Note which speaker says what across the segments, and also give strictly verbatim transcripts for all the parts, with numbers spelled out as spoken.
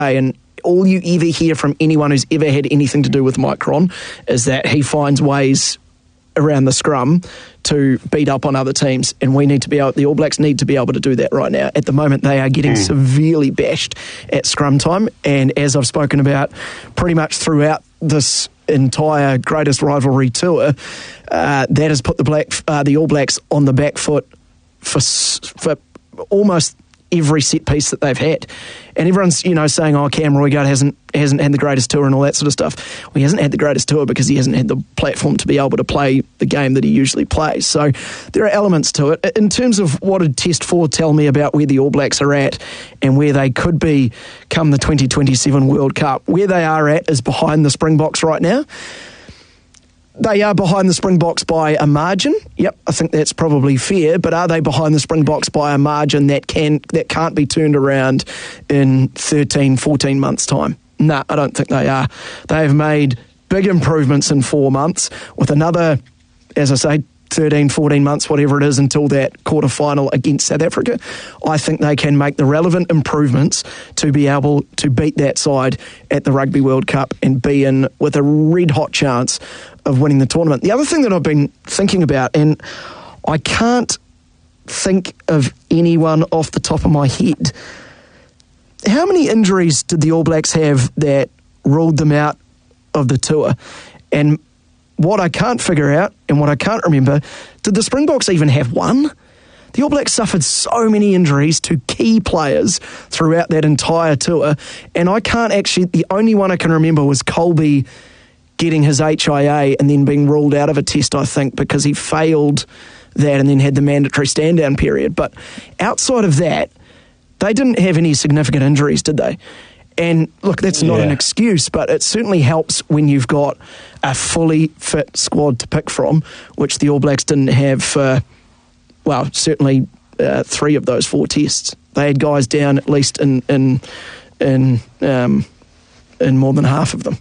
Speaker 1: and all you ever hear from anyone who's ever had anything to do with Mike Cron is that he finds ways around the scrum to beat up on other teams, and we need to be able, the All Blacks need to be able to do that right now. At the moment, they are getting mm. severely bashed at scrum time, and as I've spoken about pretty much throughout this entire greatest rivalry tour, uh, that has put the black uh, the All Blacks on the back foot for for almost every set piece that they've had. And everyone's, you know, saying, oh, Cam Roigard hasn't hasn't had the greatest tour and all that sort of stuff. Well, he hasn't had the greatest tour because he hasn't had the platform to be able to play the game that he usually plays. So there are elements to it. In terms of what did Test four tell me about where the All Blacks are at and where they could be come the twenty twenty-seven World Cup, where they are at is behind the Springboks right now. They are behind the Springboks by a margin. Yep, I think that's probably fair. But are they behind the Springboks by a margin that can that can't be turned around in thirteen, fourteen months' time? No, nah, I don't think they are. They have made big improvements in four months with another, as I say, thirteen, fourteen months, whatever it is, until that quarter-final against South Africa. I think they can make the relevant improvements to be able to beat that side at the Rugby World Cup and be in with a red-hot chance of winning the tournament. The other thing that I've been thinking about, and I can't think of anyone off the top of my head, how many injuries did the All Blacks have that ruled them out of the tour? And what I can't figure out and what I can't remember, did the Springboks even have one? The All Blacks suffered so many injuries to key players throughout that entire tour, and I can't actually, the only one I can remember was Colby getting his H I A and then being ruled out of a test, I think, because he failed that and then had the mandatory stand-down period. But outside of that, they didn't have any significant injuries, did they? And look, that's not yeah. an excuse, but it certainly helps when you've got a fully fit squad to pick from, which the All Blacks didn't have for, well, certainly uh, three of those four tests. They had guys down at least in in in, um, in more than half of them.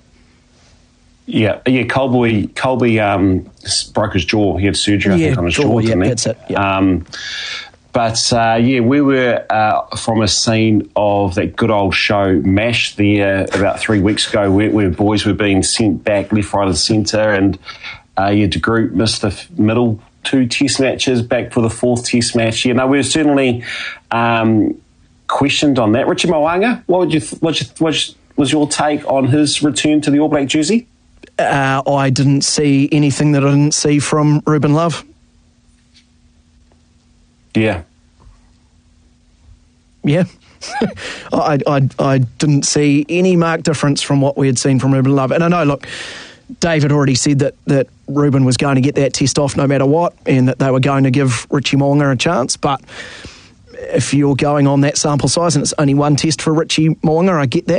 Speaker 2: Yeah, yeah. Colby, Colby um, broke his jaw. He had surgery, I
Speaker 1: yeah,
Speaker 2: think, on his
Speaker 1: jaw.
Speaker 2: jaw.
Speaker 1: Yeah,
Speaker 2: didn't he?
Speaker 1: that's it. Yeah.
Speaker 2: Um, But, uh, yeah, we were uh, from a scene of that good old show, MASH, there about three weeks ago, where, where boys were being sent back left, right and centre, and uh, yeah, De Groot missed the f- middle two test matches, back for the fourth test match. You know, we were certainly um, questioned on that. Richie Mo'unga, what would you, th- what, you, what was your take on his return to the All Black jersey?
Speaker 1: Uh, I didn't see anything that I didn't see from Ruben Love.
Speaker 2: Yeah.
Speaker 1: Yeah. I, I I didn't see any marked difference from what we had seen from Ruben Love. And I know, look, David already said that, that Ruben was going to get that test off no matter what, and that they were going to give Richie Mo'unga a chance. But if you're going on that sample size and it's only one test for Richie Mo'unga, I get that.